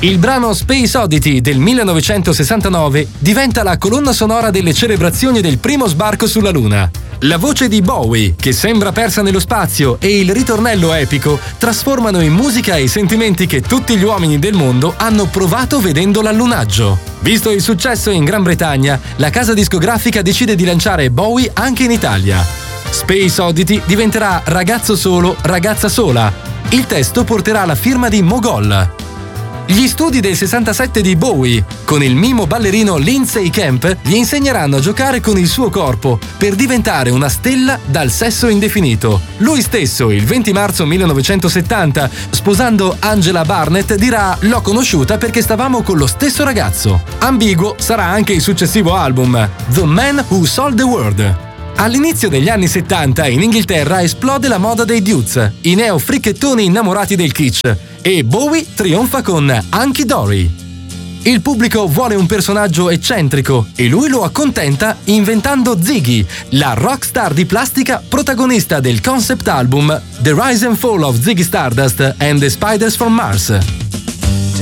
Il brano Space Oddity del 1969 diventa la colonna sonora delle celebrazioni del primo sbarco sulla Luna. La voce di Bowie, che sembra persa nello spazio, e il ritornello epico trasformano in musica i sentimenti che tutti gli uomini del mondo hanno provato vedendo l'allunaggio. Visto il successo in Gran Bretagna, la casa discografica decide di lanciare Bowie anche in Italia. Space Oddity diventerà Ragazzo solo, ragazza sola. Il testo porterà la firma di Mogol. Gli studi del 67 di Bowie, con il mimo ballerino Lindsay Kemp, gli insegneranno a giocare con il suo corpo per diventare una stella dal sesso indefinito. Lui stesso, il 20 marzo 1970, sposando Angela Barnett, dirà: "L'ho conosciuta perché stavamo con lo stesso ragazzo". Ambiguo sarà anche il successivo album, The Man Who Sold the World. All'inizio degli anni 70 in Inghilterra esplode la moda dei dudes, i neo fricchettoni innamorati del kitsch, e Bowie trionfa con Hunky Dory. Il pubblico vuole un personaggio eccentrico e lui lo accontenta inventando Ziggy, la rockstar di plastica protagonista del concept album The Rise and Fall of Ziggy Stardust and the Spiders from Mars.